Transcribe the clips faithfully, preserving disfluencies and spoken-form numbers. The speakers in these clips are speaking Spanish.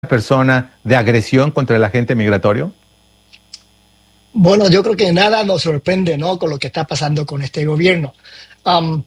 persona de agresión contra el agente migratorio? Bueno, yo creo que nada nos sorprende, ¿no?, con lo que está pasando con este gobierno. Um,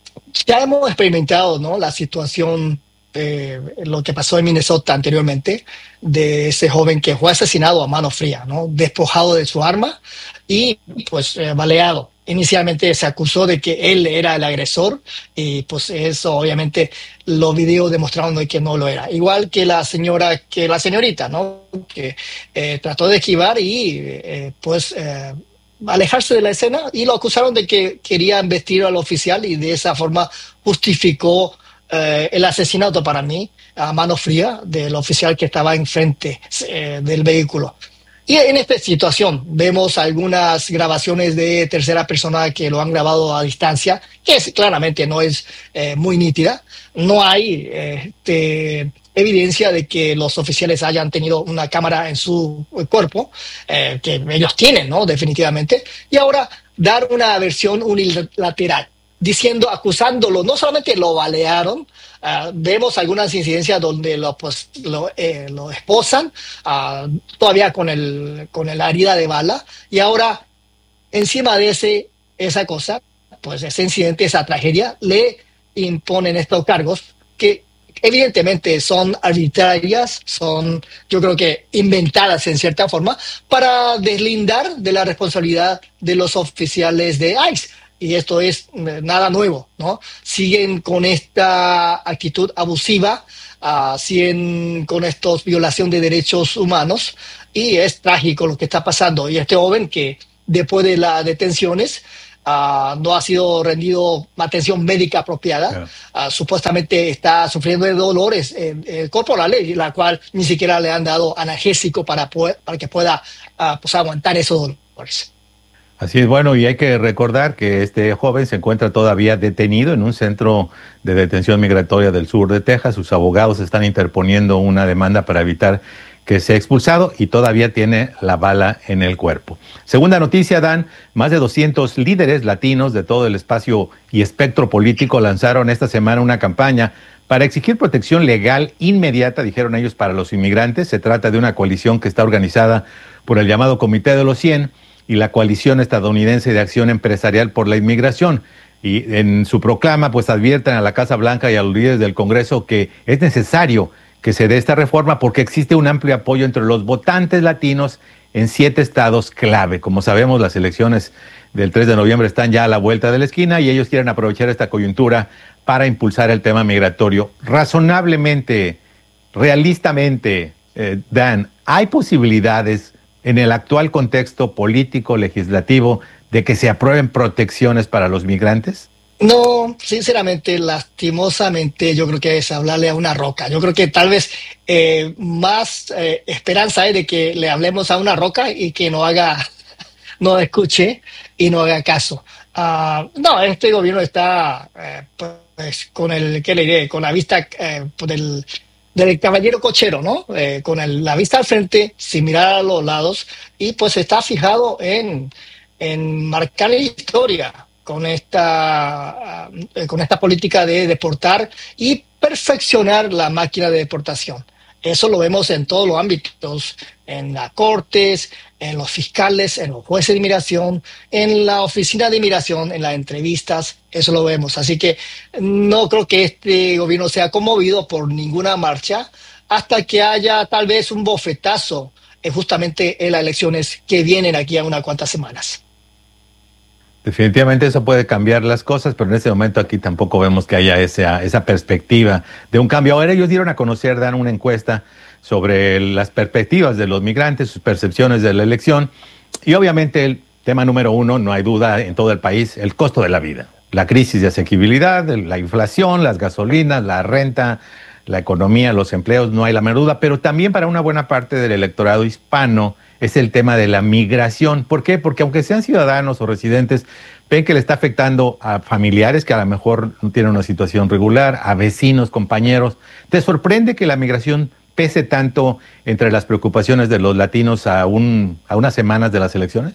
ya hemos experimentado, ¿no?, la situación, eh, lo que pasó en Minnesota anteriormente, de ese joven que fue asesinado a mano fría, ¿no?, despojado de su arma y pues eh, baleado. Inicialmente se acusó de que él era el agresor y pues eso obviamente los videos demostraron de que no lo era. Igual que la señora, que la señorita, ¿no?, que eh, trató de esquivar y eh, pues eh, alejarse de la escena, y lo acusaron de que quería vestir al oficial y de esa forma justificó eh, el asesinato, para mí, a mano fría del oficial que estaba enfrente eh, del vehículo. Y en esta situación vemos algunas grabaciones de tercera persona que lo han grabado a distancia, que es, claramente no es eh, muy nítida. No hay eh, este, evidencia de que los oficiales hayan tenido una cámara en su cuerpo, eh, que ellos tienen, ¿no?, definitivamente. Y ahora dar una versión unilateral, diciendo, acusándolo, no solamente lo balearon. Uh, vemos algunas incidencias donde lo, pues, lo, eh, lo esposan, uh, todavía con el con la herida de bala, y ahora encima de ese esa cosa, pues ese incidente, esa tragedia, le imponen estos cargos que evidentemente son arbitrarias, son, yo creo que inventadas en cierta forma para deslindar de la responsabilidad de los oficiales de ICE. Y esto es nada nuevo, ¿no? Siguen con esta actitud abusiva, uh, siguen con esta violación de derechos humanos, y es trágico lo que está pasando. Y este joven que después de las detenciones uh, no ha sido rendido atención médica apropiada, yeah. uh, supuestamente está sufriendo de dolores eh, eh, corporales, la cual ni siquiera le han dado analgésico para, poder, para que pueda uh, pues, aguantar esos dolores. Así es, bueno, y hay que recordar que este joven se encuentra todavía detenido en un centro de detención migratoria del sur de Texas. Sus abogados están interponiendo una demanda para evitar que sea expulsado y todavía tiene la bala en el cuerpo. Segunda noticia, Dan, más de doscientos líderes latinos de todo el espacio y espectro político lanzaron esta semana una campaña para exigir protección legal inmediata, dijeron ellos, para los inmigrantes. Se trata de una coalición que está organizada por el llamado Comité de los cien y la Coalición Estadounidense de Acción Empresarial por la Inmigración. Y en su proclama, pues advierten a la Casa Blanca y a los líderes del Congreso que es necesario que se dé esta reforma porque existe un amplio apoyo entre los votantes latinos en siete estados clave. Como sabemos, las elecciones del tres de noviembre están ya a la vuelta de la esquina y ellos quieren aprovechar esta coyuntura para impulsar el tema migratorio. Razonablemente, realistamente, eh, Dan, ¿hay posibilidades en el actual contexto político, legislativo, de que se aprueben protecciones para los migrantes? No, sinceramente, lastimosamente, yo creo que es hablarle a una roca. Yo creo que tal vez eh, más eh, esperanza hay de que le hablemos a una roca y que no haga, no escuche y no haga caso. Uh, no, este gobierno está eh, pues, con el, ¿qué le diré? Con la vista eh, del... del caballero cochero, ¿no? Eh, con el, la vista al frente, sin mirar a los lados, y pues está fijado en, en marcar la historia con esta, uh, con esta política de deportar y perfeccionar la máquina de deportación. Eso lo vemos en todos los ámbitos, en las cortes, en los fiscales, en los jueces de inmigración, en la oficina de inmigración, en las entrevistas, eso lo vemos. Así que no creo que este gobierno sea conmovido por ninguna marcha hasta que haya tal vez un bofetazo eh, justamente en las elecciones que vienen aquí a unas cuantas semanas. Definitivamente eso puede cambiar las cosas, pero en este momento aquí tampoco vemos que haya esa, esa perspectiva de un cambio. Ahora ellos dieron a conocer, dan una encuesta sobre las perspectivas de los migrantes, sus percepciones de la elección, y obviamente el tema número uno, no hay duda en todo el país, el costo de la vida, la crisis de asequibilidad, la inflación, las gasolinas, la renta, la economía, los empleos, no hay la menor duda, pero también para una buena parte del electorado hispano es el tema de la migración. ¿Por qué? Porque aunque sean ciudadanos o residentes, ven que le está afectando a familiares que a lo mejor no tienen una situación regular, a vecinos, compañeros. ¿Te sorprende que la migración pese tanto entre las preocupaciones de los latinos a, un, a unas semanas de las elecciones?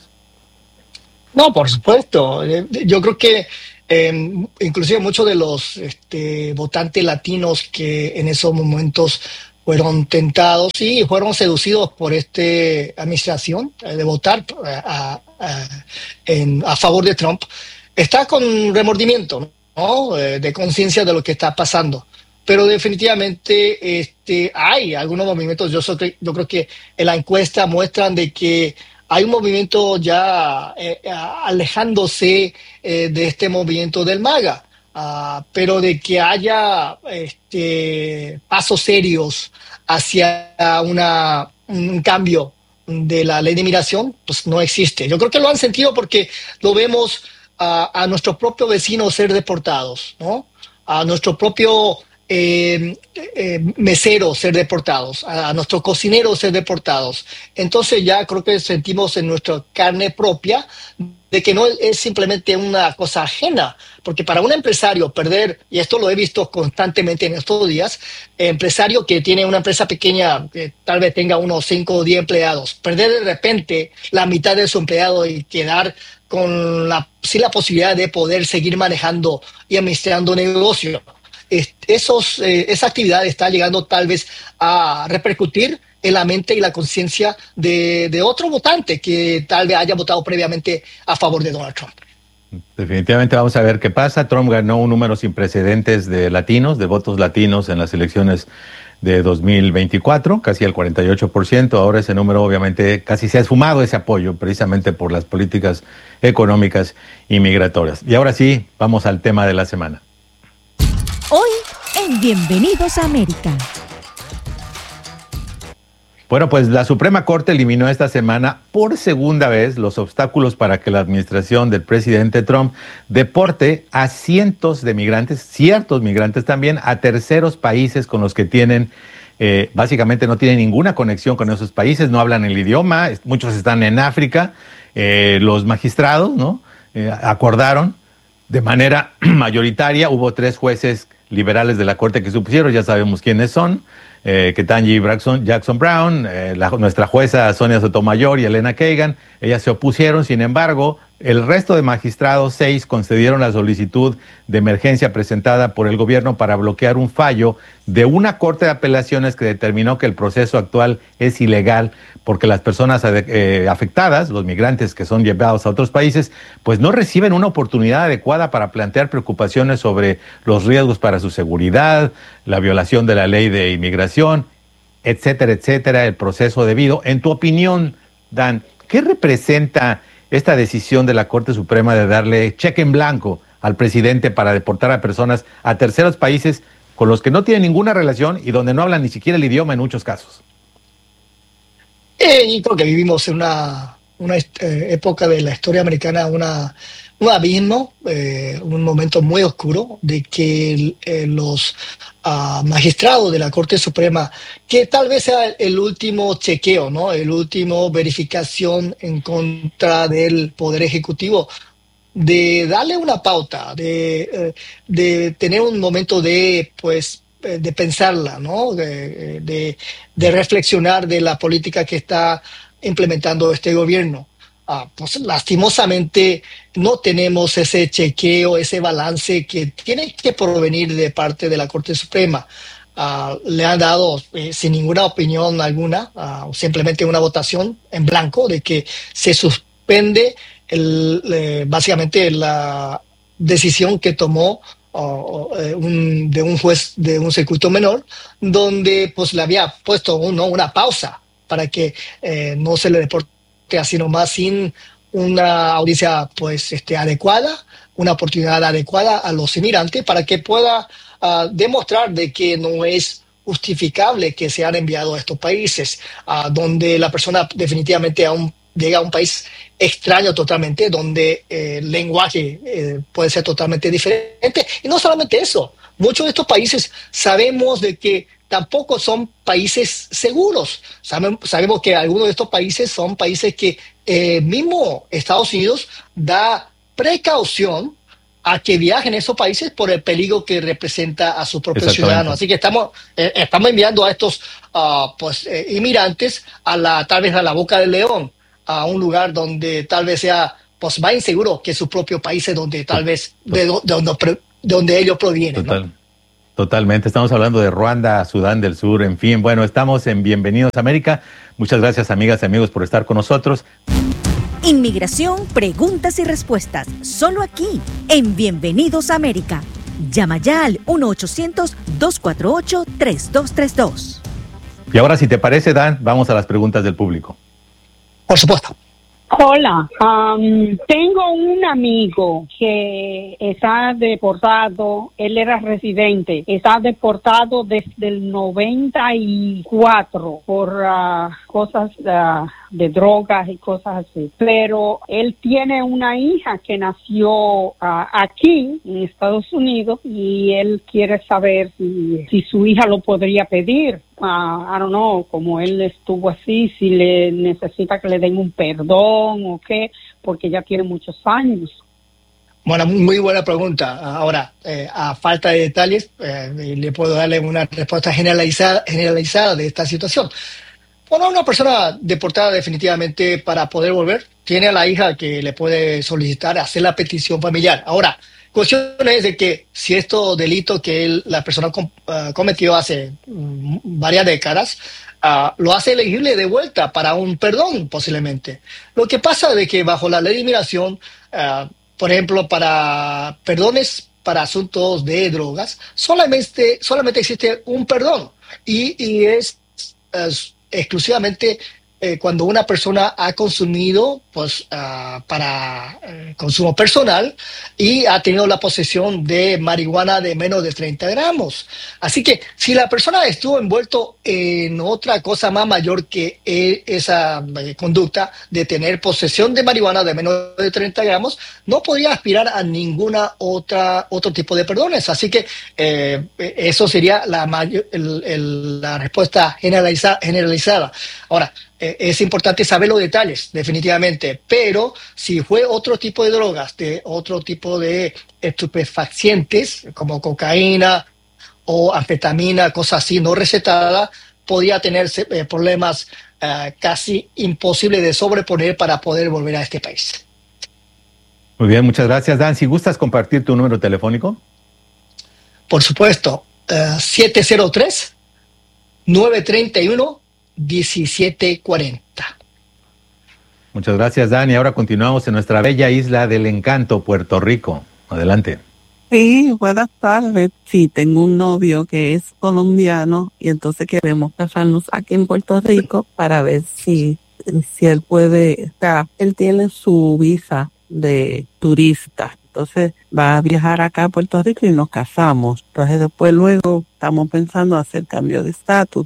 No, por supuesto. Yo creo que eh, inclusive muchos de los este, votantes latinos que en esos momentos fueron tentados y fueron seducidos por esta administración eh, de votar a, a, en, a favor de Trump, está con remordimiento, ¿no? Eh, de conciencia de lo que está pasando. Pero definitivamente este, hay algunos movimientos, yo, so, yo creo que en la encuesta muestran de que hay un movimiento ya eh, alejándose eh, de este movimiento del MAGA, uh, pero de que haya este, pasos serios hacia una, un cambio de la ley de inmigración, pues no existe. Yo creo que lo han sentido porque lo vemos uh, a nuestros propios vecinos ser deportados, ¿no? A nuestro propio Eh, eh, meseros ser deportados, a, a nuestros cocineros ser deportados. Entonces ya creo que sentimos en nuestra carne propia de que no es simplemente una cosa ajena, porque para un empresario perder, y esto lo he visto constantemente en estos días, empresario que tiene una empresa pequeña, que tal vez tenga unos cinco o diez empleados, perder de repente la mitad de su empleado y quedar con la, sin la posibilidad de poder seguir manejando y administrando negocio. Esos, eh, esa actividad está llegando tal vez a repercutir en la mente y la conciencia de, de otro votante que tal vez haya votado previamente a favor de Donald Trump. Definitivamente vamos a ver qué pasa. Trump ganó un número sin precedentes de latinos, de votos latinos en las elecciones de dos mil veinticuatro, casi el cuarenta y ocho por ciento. Ahora ese número obviamente casi se ha esfumado ese apoyo precisamente por las políticas económicas y migratorias. Y ahora sí, vamos al tema de la semana. Hoy en Bienvenidos a América. Bueno, pues la Suprema Corte eliminó esta semana por segunda vez los obstáculos para que la administración del presidente Trump deporte a cientos de migrantes, ciertos migrantes también, a terceros países con los que tienen, eh, básicamente no tienen ninguna conexión con esos países, no hablan el idioma, muchos están en África. Eh, los magistrados, ¿no? Eh, acordaron de manera mayoritaria, hubo tres jueces liberales de la Corte que se opusieron, ya sabemos quiénes son, eh, Ketanji Jackson, Jackson Brown, eh, la, nuestra jueza Sonia Sotomayor y Elena Kagan, ellas se opusieron. Sin embargo, el resto de magistrados, seis, concedieron la solicitud de emergencia presentada por el gobierno para bloquear un fallo de una corte de apelaciones que determinó que el proceso actual es ilegal porque las personas eh, afectadas, los migrantes que son llevados a otros países, pues no reciben una oportunidad adecuada para plantear preocupaciones sobre los riesgos para su seguridad, la violación de la ley de inmigración, etcétera, etcétera, el proceso debido. En tu opinión, Dan, ¿qué representa esta decisión de la Corte Suprema de darle cheque en blanco al presidente para deportar a personas a terceros países con los que no tienen ninguna relación y donde no hablan ni siquiera el idioma en muchos casos? Eh, y creo que vivimos en una, una eh, época de la historia americana, una, un abismo, eh, un momento muy oscuro de que eh, los uh, magistrados de la Corte Suprema, que tal vez sea el último chequeo, ¿no? El último verificación en contra del Poder Ejecutivo, de darle una pauta, de, de tener un momento de, pues, de pensarla, ¿no? De, de, de reflexionar de la política que está implementando este gobierno. Ah, pues lastimosamente no tenemos ese chequeo, ese balance que tiene que provenir de parte de la Corte Suprema. Uh, le han dado eh, sin ninguna opinión alguna, uh, simplemente una votación en blanco de que se suspende el, eh, básicamente la decisión que tomó uh, uh, un, de un juez de un circuito menor, donde pues le había puesto uno, una pausa para que eh, no se le deporte así nomás sin una audiencia pues este, adecuada, una oportunidad adecuada a los inmigrantes para que pueda uh, demostrar de que no es justificable que sean enviados a estos países, uh, donde la persona definitivamente aún llega a un país extraño totalmente, donde eh, el lenguaje eh, puede ser totalmente diferente. Y no solamente eso, muchos de estos países sabemos de que tampoco son países seguros. Sabemos, sabemos que algunos de estos países son países que eh, mismo Estados Unidos da precaución a que viajen a esos países por el peligro que representa a sus propios ciudadanos. Así que estamos, eh, estamos enviando a estos uh, pues, eh, inmigrantes a la, tal vez a la boca del león, a un lugar donde tal vez sea pues, más inseguro que sus propios países, donde tal vez de, de, de, de donde ellos provienen. Total. ¿no? Totalmente, estamos hablando de Ruanda, Sudán del Sur, en fin, bueno, estamos en Bienvenidos a América. Muchas gracias, amigas y amigos, por estar con nosotros. Inmigración, preguntas y respuestas, solo aquí, en Bienvenidos a América. Llama ya al uno ochocientos, dos cuatro ocho, tres dos tres dos. Y ahora, si te parece, Dan, vamos a las preguntas del público. Por supuesto. Hola, um, tengo un amigo que está deportado, él era residente, está deportado desde el noventa y cuatro por uh, cosas uh, de drogas y cosas así, pero él tiene una hija que nació uh, aquí en Estados Unidos y él quiere saber si, si su hija lo podría pedir. Uh, I don't know, como él estuvo así, si le necesita que le den un perdón o qué, porque ya tiene muchos años. Bueno, muy buena pregunta. Ahora, eh, a falta de detalles, eh, le puedo darle una respuesta generalizada, generalizada de esta situación. Bueno, una persona deportada definitivamente para poder volver, tiene a la hija que le puede solicitar hacer la petición familiar. Ahora, cuestión es de que si estos delitos que él, la persona com, uh, cometió hace um, varias décadas, uh, lo hace elegible de vuelta para un perdón posiblemente. Lo que pasa es de que bajo la ley de inmigración, uh, por ejemplo, para perdones para asuntos de drogas, solamente, solamente existe un perdón y, y es, es exclusivamente Eh, cuando una persona ha consumido pues uh, para eh, consumo personal y ha tenido la posesión de marihuana de menos de treinta gramos. Así que si la persona estuvo envuelto en otra cosa más mayor que eh, esa eh, conducta de tener posesión de marihuana de menos de treinta gramos, no podría aspirar a ninguna otra otro tipo de perdones. Así que eh, eso sería la, mayor, el, el, la respuesta generaliza, generalizada. Ahora, es importante saber los detalles, definitivamente, pero si fue otro tipo de drogas, de otro tipo de estupefacientes, como cocaína o anfetamina, cosas así no recetadas, podría tener eh, problemas uh, casi imposibles de sobreponer para poder volver a este país. Muy bien, muchas gracias, Dan. Si gustas compartir tu número telefónico. Por supuesto, uh, siete cero tres, nueve tres uno, diecisiete cuarenta. Muchas gracias, Dan. Y ahora continuamos en nuestra bella isla del encanto, Puerto Rico. Adelante. Sí, buenas tardes. Sí, tengo un novio que es colombiano y entonces queremos casarnos aquí en Puerto Rico para ver si, si él puede, o sea, él tiene su visa de turista. Entonces va a viajar acá a Puerto Rico y nos casamos. Entonces después luego estamos pensando hacer cambio de estatus.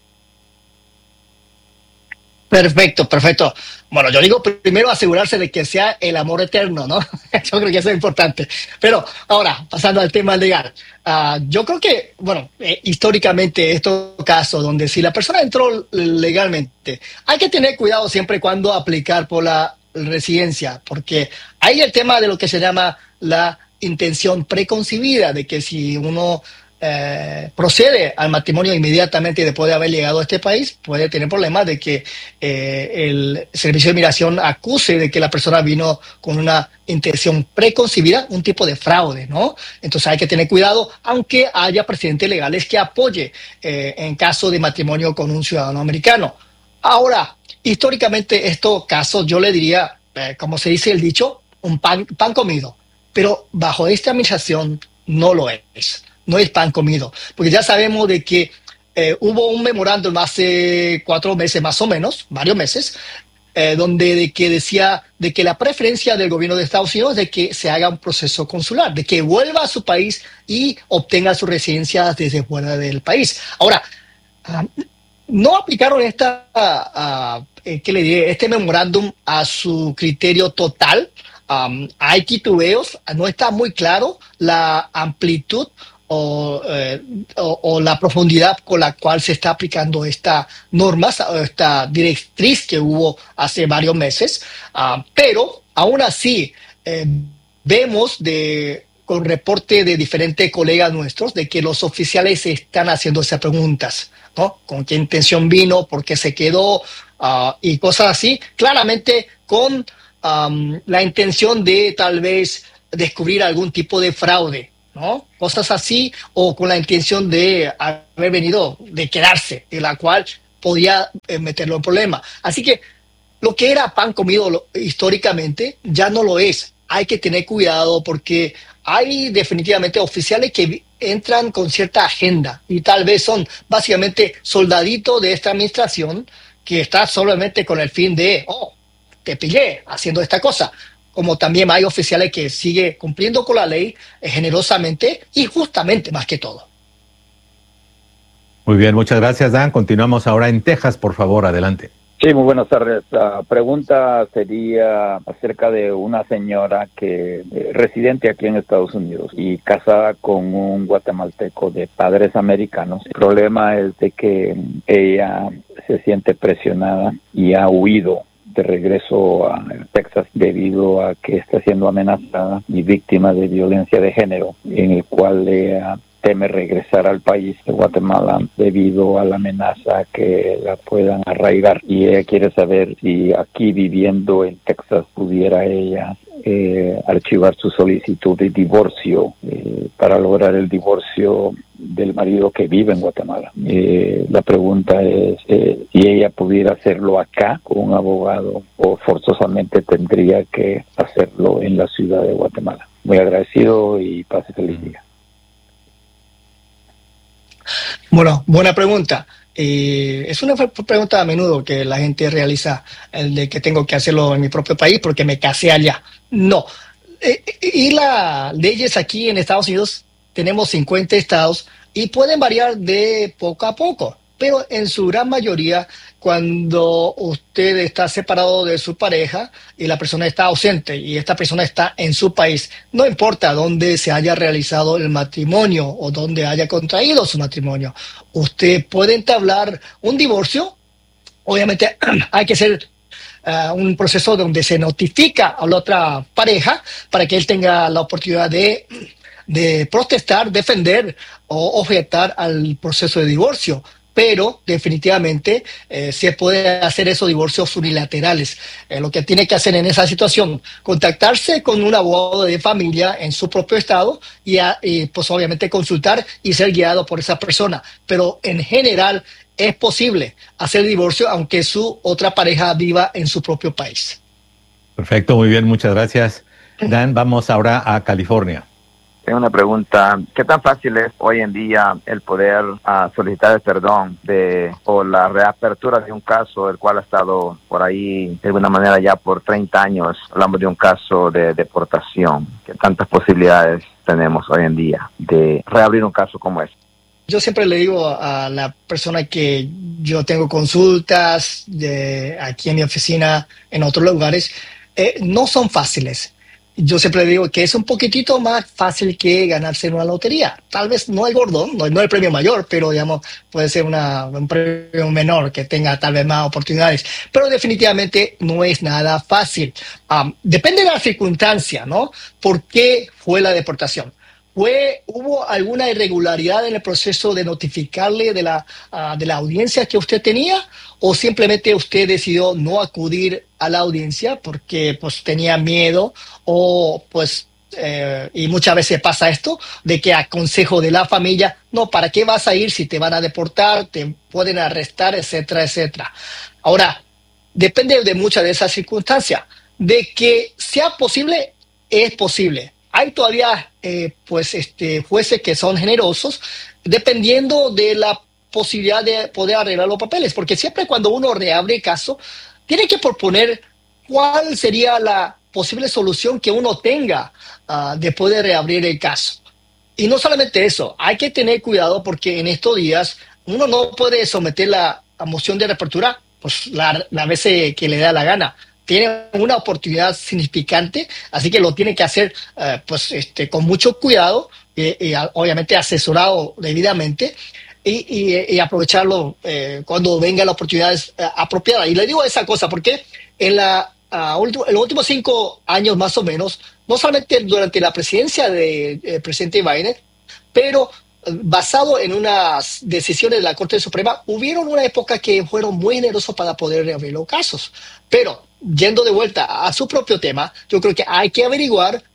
Perfecto, perfecto. Bueno, yo digo primero asegurarse de que sea el amor eterno, ¿no? Yo creo que eso es importante. Pero ahora, pasando al tema legal, uh, yo creo que, bueno, eh, históricamente estos casos donde si la persona entró legalmente, hay que tener cuidado siempre cuando aplicar por la residencia, porque hay el tema de lo que se llama la intención preconcebida, de que si uno Eh, procede al matrimonio inmediatamente después de haber llegado a este país, puede tener problemas de que eh, el Servicio de Migración acuse de que la persona vino con una intención preconcebida, un tipo de fraude, ¿no? Entonces hay que tener cuidado, aunque haya precedentes legales que apoye eh, en caso de matrimonio con un ciudadano americano. Ahora, históricamente estos casos, yo le diría, eh, como se dice el dicho, un pan, pan comido, pero bajo esta administración no lo es. No es pan comido, porque ya sabemos de que eh, hubo un memorándum hace cuatro meses más o menos, varios meses, eh, donde de que decía de que la preferencia del gobierno de Estados Unidos es de que se haga un proceso consular, de que vuelva a su país y obtenga su residencia desde fuera del país. Ahora, uh, no aplicaron esta, uh, uh, ¿qué le diré? Este memorándum a su criterio total. Um, hay titubeos, no está muy claro la amplitud O, eh, o, o la profundidad con la cual se está aplicando esta norma, esta directriz que hubo hace varios meses, uh, pero aún así eh, vemos de, con reporte de diferentes colegas nuestros de que los oficiales están haciendo esas preguntas, ¿no? ¿Con qué intención vino? ¿Por qué se quedó? Uh, y cosas así, claramente con um, la intención de tal vez descubrir algún tipo de fraude. ¿no? Cosas así, o con la intención de haber venido, de quedarse, en la cual podía eh, meterlo en problema. Así que lo que era pan comido lo, históricamente ya no lo es. Hay que tener cuidado porque hay definitivamente oficiales que entran con cierta agenda y tal vez son básicamente soldaditos de esta administración que está solamente con el fin de, oh, te pillé haciendo esta cosa. Como también hay oficiales que siguen cumpliendo con la ley eh, generosamente y justamente más que todo. Muy bien, muchas gracias, Dan. Continuamos ahora en Texas, por favor, adelante. Sí, muy buenas tardes. La pregunta sería acerca de una señora que eh, residente aquí en Estados Unidos y casada con un guatemalteco de padres americanos. El problema es de que ella se siente presionada y ha huido de regreso a Texas debido a que está siendo amenazada y víctima de violencia de género, en el cual ella teme regresar al país de Guatemala debido a la amenaza que la puedan arraigar, y ella quiere saber si aquí viviendo en Texas pudiera ella eh, archivar su solicitud de divorcio eh, para lograr el divorcio del marido que vive en Guatemala. Eh, la pregunta es eh, si ella pudiera hacerlo acá con un abogado o forzosamente tendría que hacerlo en la ciudad de Guatemala. Muy agradecido y pase feliz día. Bueno, buena pregunta. Eh, es una pregunta a menudo que la gente realiza, el de que tengo que hacerlo en mi propio país porque me casé allá. No. Eh, y las leyes aquí en Estados Unidos, tenemos cincuenta estados y pueden variar de poco a poco, pero en su gran mayoría, cuando usted está separado de su pareja y la persona está ausente y esta persona está en su país, no importa dónde se haya realizado el matrimonio o dónde haya contraído su matrimonio, usted puede entablar un divorcio. Obviamente hay que hacer uh, un proceso donde se notifica a la otra pareja para que él tenga la oportunidad de, de protestar, defender o objetar al proceso de divorcio. Pero definitivamente eh, se puede hacer esos divorcios unilaterales. Eh, lo que tiene que hacer en esa situación, contactarse con un abogado de familia en su propio estado y, a, y pues obviamente consultar y ser guiado por esa persona. Pero en general es posible hacer divorcio aunque su otra pareja viva en su propio país. Perfecto, muy bien, muchas gracias. Dan, vamos ahora a California. Tengo una pregunta. ¿Qué tan fácil es hoy en día el poder uh, solicitar el perdón de o la reapertura de un caso el cual ha estado por ahí de alguna manera ya por treinta años? Hablamos de un caso de deportación. ¿Qué tantas posibilidades tenemos hoy en día de reabrir un caso como este? Yo siempre le digo a la persona que yo tengo consultas de aquí en mi oficina, en otros lugares, eh, no son fáciles. Yo siempre digo que es un poquitito más fácil que ganarse en una lotería. Tal vez no el gordo, no, no el premio mayor, pero digamos puede ser una, un premio menor que tenga tal vez más oportunidades. Pero definitivamente no es nada fácil. Um, depende de la circunstancia, ¿no? ¿Por qué fue la deportación? ¿Fue, ¿Hubo alguna irregularidad en el proceso de notificarle de la, uh, de la audiencia que usted tenía? ¿O simplemente usted decidió no acudir a la audiencia porque pues tenía miedo o pues, eh, y muchas veces pasa esto, de que a consejo de la familia, no, ¿para qué vas a ir si te van a deportar, te pueden arrestar, etcétera, etcétera? Ahora, depende de muchas de esas circunstancias. De que sea posible, es posible. Hay todavía eh, pues este jueces que son generosos dependiendo de la posibilidad de poder arreglar los papeles, porque siempre cuando uno reabre el caso tiene que proponer cuál sería la posible solución que uno tenga uh, de poder reabrir el caso. Y no solamente eso, hay que tener cuidado porque en estos días uno no puede someter la, la moción de reapertura pues la, la vez que le da la gana. Tiene una oportunidad significante, así que lo tiene que hacer uh, pues este con mucho cuidado y, y obviamente asesorado debidamente y, y, y aprovecharlo eh, cuando venga la oportunidad uh, apropiada. Y le digo esa cosa porque en, la, uh, ultimo, en los últimos cinco años más o menos, no solamente durante la presidencia del de, de presidente Biden, pero basado en unas decisiones de la Corte Suprema, hubieron una época que fueron muy generosos para poder reabrir los casos. Pero, yendo de vuelta a su propio tema, yo creo que hay que averiguar por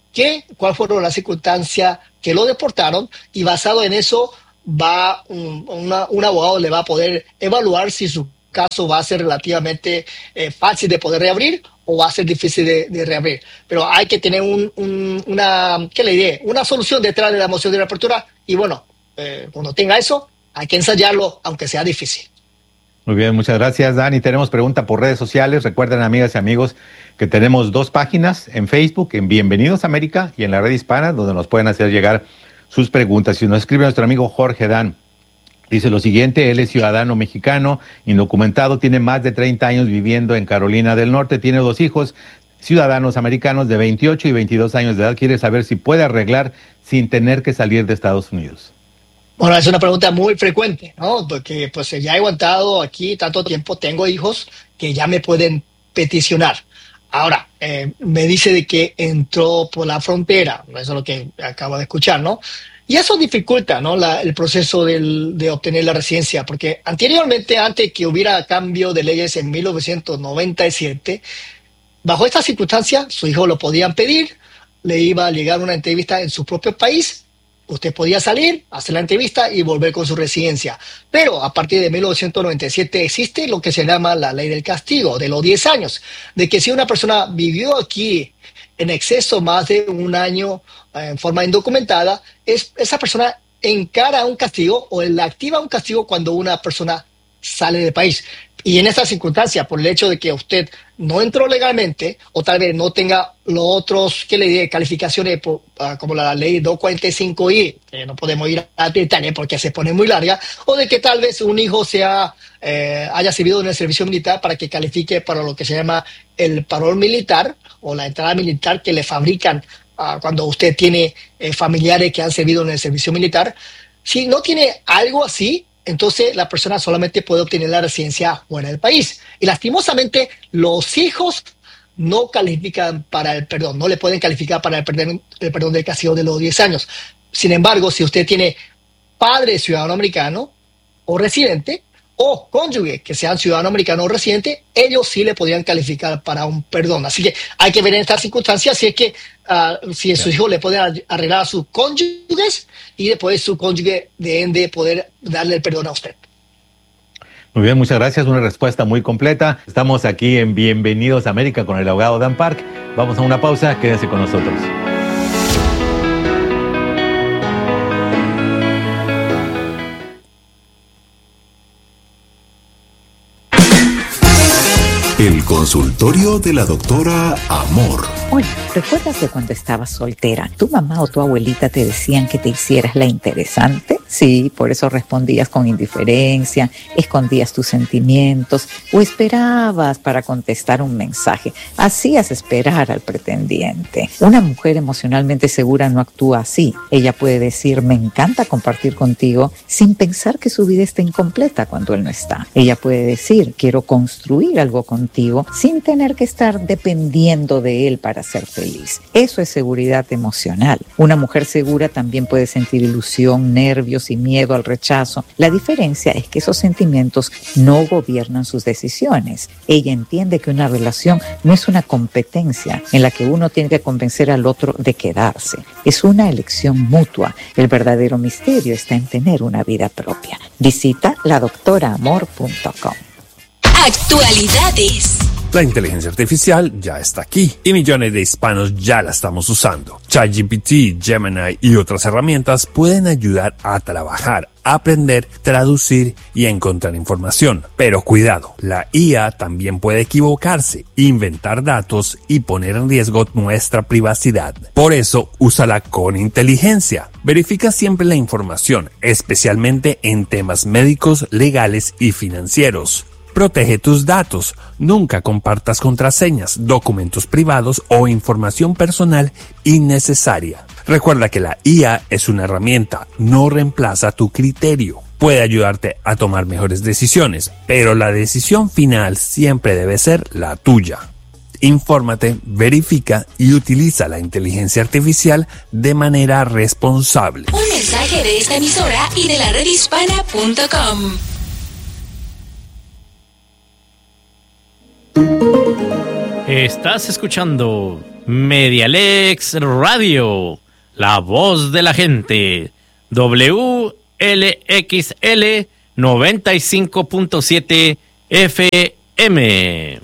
qué, cuál fueron las circunstancias que lo deportaron, y basado en eso va un, una, un abogado le va a poder evaluar si su caso va a ser relativamente eh, fácil de poder reabrir o va a ser difícil de, de reabrir. Pero hay que tener un, un, una, ¿qué le diré? Una solución detrás de la moción de reapertura, y bueno, eh, cuando tenga eso, hay que ensayarlo, aunque sea difícil. Muy bien, muchas gracias, Dani. Tenemos pregunta por redes sociales. Recuerden, amigas y amigos, que tenemos dos páginas en Facebook, en Bienvenidos a América y en la Red Hispana, donde nos pueden hacer llegar sus preguntas. Si nos escribe nuestro amigo Jorge Dan, dice lo siguiente: él es ciudadano mexicano, indocumentado, tiene más de treinta años viviendo en Carolina del Norte, tiene dos hijos, ciudadanos americanos de veintiocho y veintidós años de edad. Quiere saber si puede arreglar sin tener que salir de Estados Unidos. Bueno, es una pregunta muy frecuente, ¿no? Porque pues ya he aguantado aquí tanto tiempo, tengo hijos que ya me pueden peticionar. Ahora, eh, me dice de que entró por la frontera, eso es lo que acabo de escuchar, ¿no? Y eso dificulta, ¿no? La, el proceso del, de obtener la residencia, porque anteriormente, antes que hubiera cambio de leyes en mil novecientos noventa y siete, bajo esta circunstancia, su hijo lo podían pedir, le iba a llegar una entrevista en su propio país, usted podía salir, hacer la entrevista y volver con su residencia. Pero a partir de mil novecientos noventa y siete existe lo que se llama la ley del castigo, de los diez años, de que si una persona vivió aquí en exceso más de un año eh, en forma indocumentada, es, esa persona encara un castigo o le activa un castigo cuando una persona sale del país. Y en esta circunstancia, por el hecho de que usted no entró legalmente, o tal vez no tenga los otros, que le diga, calificaciones por, uh, como la ley doscientos cuarenta y cinco i, que no podemos ir a detalle porque se pone muy larga, o de que tal vez un hijo sea, eh, haya servido en el servicio militar para que califique para lo que se llama el parol militar, o la entrada militar que le fabrican uh, cuando usted tiene eh, familiares que han servido en el servicio militar. Si no tiene algo así, entonces la persona solamente puede obtener la residencia fuera del país. Y lastimosamente los hijos no califican para el perdón, no le pueden calificar para el perdón, el perdón del castigo de los diez años. Sin embargo, si usted tiene padre ciudadano americano o residente, o cónyuge que sean ciudadano americano o residente, ellos sí le podrían calificar para un perdón. Así que hay que ver en estas circunstancias si es que uh, si su hijo le puede arreglar a sus cónyuges y después su cónyuge deben de poder darle el perdón a usted. Muy bien, muchas gracias. Una respuesta muy completa. Estamos aquí en Bienvenidos a América con el abogado Dan Park. Vamos a una pausa. Quédense con nosotros. El consultorio de la doctora Amor. Oye, ¿recuerdas de cuando estabas soltera? ¿Tu mamá o tu abuelita te decían que te hicieras la interesante? Sí, por eso respondías con indiferencia, escondías tus sentimientos o esperabas para contestar un mensaje. Hacías esperar al pretendiente. Una mujer emocionalmente segura no actúa así. Ella puede decir, me encanta compartir contigo, sin pensar que su vida está incompleta cuando él no está. Ella puede decir, quiero construir algo contigo, sin tener que estar dependiendo de él para ser feliz. Eso es seguridad emocional. Una mujer segura también puede sentir ilusión, nervios y miedo al rechazo. La diferencia es que esos sentimientos no gobiernan sus decisiones. Ella entiende que una relación no es una competencia en la que uno tiene que convencer al otro de quedarse. Es una elección mutua. El verdadero misterio está en tener una vida propia. Visita la doctora amor punto com. Actualidades. La inteligencia artificial ya está aquí y millones de hispanos ya la estamos usando. ChatGPT, Gemini y otras herramientas pueden ayudar a trabajar, aprender, traducir y encontrar información. Pero cuidado, la I A también puede equivocarse, inventar datos y poner en riesgo nuestra privacidad. Por eso, úsala con inteligencia. Verifica siempre la información, especialmente en temas médicos, legales y financieros. Protege tus datos. Nunca compartas contraseñas, documentos privados o información personal innecesaria. Recuerda que la I A es una herramienta, no reemplaza tu criterio. Puede ayudarte a tomar mejores decisiones, pero la decisión final siempre debe ser la tuya. Infórmate, verifica y utiliza la inteligencia artificial de manera responsable. Un mensaje de esta emisora y de la red hispana punto com. Estás escuchando Medialex Radio, la voz de la gente, W L X L noventa y cinco punto siete F M.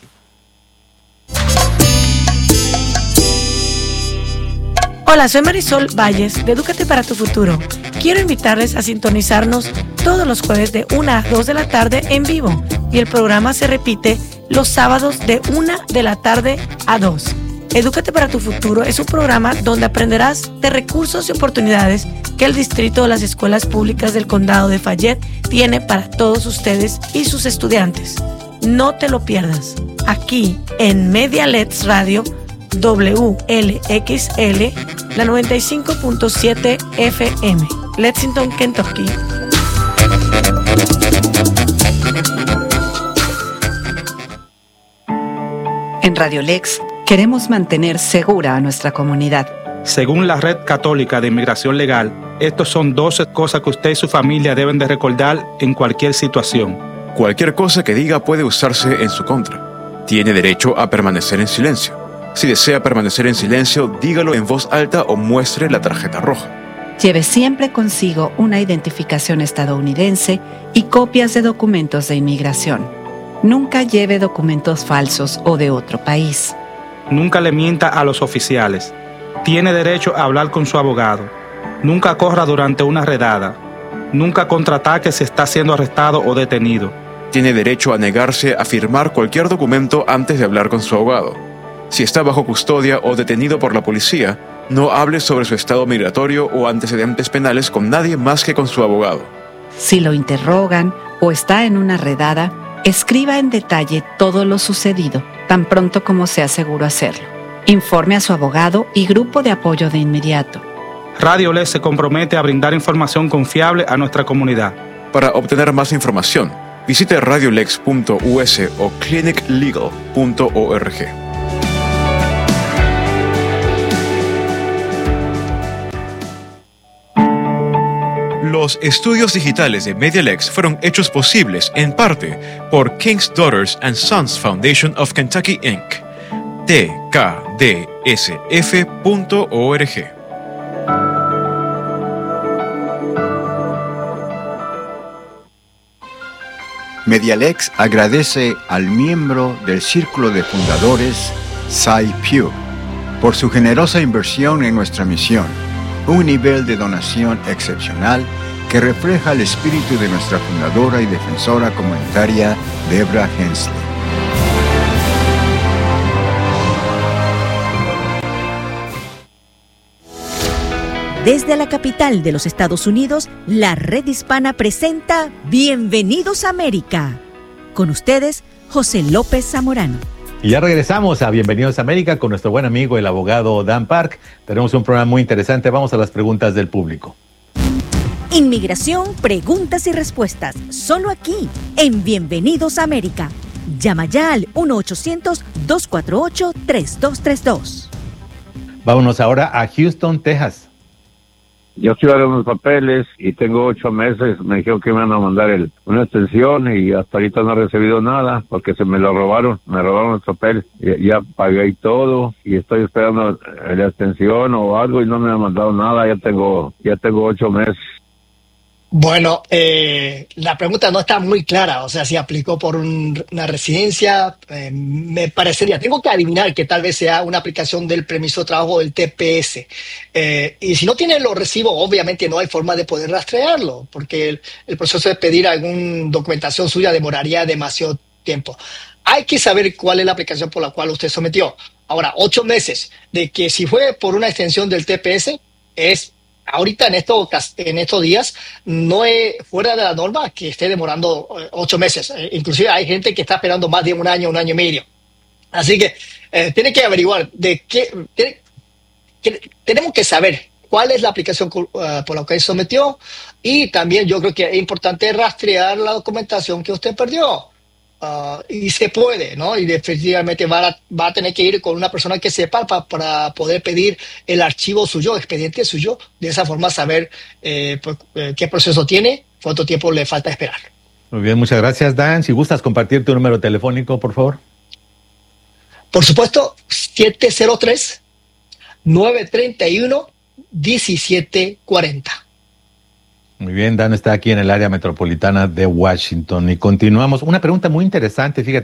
Hola, soy Marisol Valles de Edúcate para tu Futuro. Quiero invitarles a sintonizarnos todos los jueves de una a dos de la tarde en vivo y el programa se repite los sábados de una de la tarde a dos. Edúcate para tu Futuro es un programa donde aprenderás de recursos y oportunidades que el distrito de las escuelas públicas del condado de Fayette tiene para todos ustedes y sus estudiantes. No te lo pierdas. Aquí en Medialex Radio, W L X L, la noventa y cinco punto siete F M, Lexington, Kentucky. En Radio Lex queremos mantener segura a nuestra comunidad. Según la Red Católica de Inmigración Legal, estos son doce cosas que usted y su familia deben de recordar en cualquier situación. Cualquier cosa que diga puede usarse en su contra. Tiene derecho a permanecer en silencio. Si desea permanecer en silencio, dígalo en voz alta o muestre la tarjeta roja. Lleve siempre consigo una identificación estadounidense y copias de documentos de inmigración. Nunca lleve documentos falsos o de otro país. Nunca le mienta a los oficiales. Tiene derecho a hablar con su abogado. Nunca corra durante una redada. Nunca contraataque si está siendo arrestado o detenido. Tiene derecho a negarse a firmar cualquier documento antes de hablar con su abogado. Si está bajo custodia o detenido por la policía, no hable sobre su estado migratorio o antecedentes penales con nadie más que con su abogado. Si lo interrogan o está en una redada, escriba en detalle todo lo sucedido, tan pronto como sea seguro hacerlo. Informe a su abogado y grupo de apoyo de inmediato. Radio Lex se compromete a brindar información confiable a nuestra comunidad. Para obtener más información, visite radiolex punto u s o clinic legal punto org. Los estudios digitales de Medialex fueron hechos posibles en parte por King's Daughters and Sons Foundation of Kentucky, incorporated. t k d s f punto org. Medialex agradece al miembro del Círculo de Fundadores, Cy Pugh, por su generosa inversión en nuestra misión, un nivel de donación excepcional que refleja el espíritu de nuestra fundadora y defensora comunitaria, Debra Hensley. Desde la capital de los Estados Unidos, la Red Hispana presenta Bienvenidos a América. Con ustedes, José López Zamorano. Y ya regresamos a Bienvenidos a América con nuestro buen amigo, el abogado Dan Park. Tenemos un programa muy interesante. Vamos a las preguntas del público. Inmigración, preguntas y respuestas. Solo aquí, en Bienvenidos a América. Llama ya al uno ochocientos, dos cuatro ocho, tres dos tres dos. Vámonos ahora a Houston, Texas. Yo fui a dar unos papeles y tengo ocho meses. Me dijeron que me iban a mandar el, una extensión y hasta ahorita no he recibido nada porque se me lo robaron. Me robaron el papel. Y, ya pagué y todo y estoy esperando la extensión o algo y no me han mandado nada. Ya tengo, ya tengo ocho meses. Bueno, eh, la pregunta no está muy clara, o sea, si aplicó por un, una residencia, eh, me parecería, tengo que adivinar que tal vez sea una aplicación del permiso de trabajo del T P S, eh, y si no tiene los recibos, obviamente no hay forma de poder rastrearlo, porque el, el proceso de pedir alguna documentación suya demoraría demasiado tiempo. Hay que saber cuál es la aplicación por la cual usted sometió. Ahora, ocho meses de que si fue por una extensión del T P S, es... Ahorita en estos, en estos días no es fuera de la norma que esté demorando eh, ocho meses. Eh, inclusive hay gente que está esperando más de un año, un año y medio. Así que eh, tiene que averiguar de qué, tiene, que, tenemos que saber cuál es la aplicación uh, por la que sometió y también yo creo que es importante rastrear la documentación que usted perdió. Uh, y se puede, ¿no? Y definitivamente va a, va a tener que ir con una persona que sepa pa, para poder pedir el archivo suyo, expediente suyo, de esa forma saber eh, pues, eh, qué proceso tiene, cuánto tiempo le falta esperar. Muy bien, muchas gracias, Dan. Si gustas compartir tu número telefónico, por favor. Por supuesto, siete cero tres, nueve tres uno, uno siete cuatro cero. Muy bien, Dan está aquí en el área metropolitana de Washington y continuamos. Una pregunta muy interesante, fíjate.